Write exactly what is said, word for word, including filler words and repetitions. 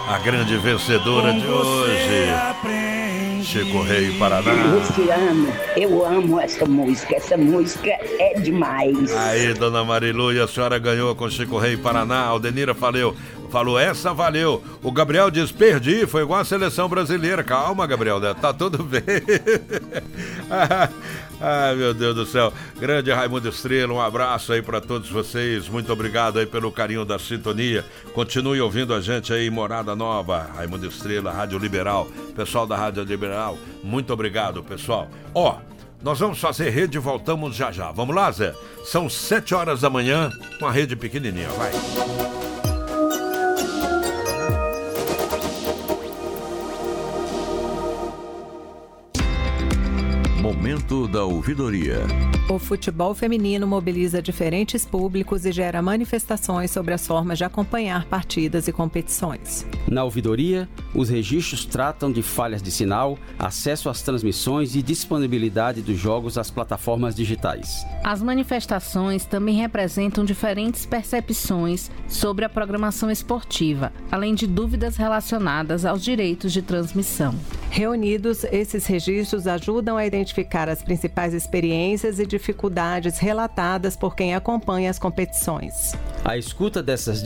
a grande vencedora de hoje, Chico Rei Paraná. Luciano, eu amo essa música, essa música é demais. Aí, dona Marilu, e a senhora ganhou com Chico Rei Paraná. Aldenira falou, falou, essa valeu. O Gabriel diz, perdi, foi igual a seleção brasileira. Calma, Gabriel, né? Tá tudo bem. Ai, meu Deus do céu. Grande Raimundo Estrela, um abraço aí pra todos vocês. Muito obrigado aí pelo carinho da sintonia. Continue ouvindo a gente aí, Morada Nova, Raimundo Estrela, Rádio Liberal. Pessoal da Rádio Liberal, muito obrigado, pessoal. Ó, nós vamos fazer rede e voltamos já já. Vamos lá, Zé? São sete horas da manhã com a rede pequenininha, vai. Momento da ouvidoria. O futebol feminino mobiliza diferentes públicos e gera manifestações sobre as formas de acompanhar partidas e competições. Na ouvidoria, os registros tratam de falhas de sinal, acesso às transmissões e disponibilidade dos jogos às plataformas digitais. As manifestações também representam diferentes percepções sobre a programação esportiva, além de dúvidas relacionadas aos direitos de transmissão. Reunidos, esses registros ajudam a identificar as principais experiências e dificuldades relatadas por quem acompanha as competições. A escuta dessas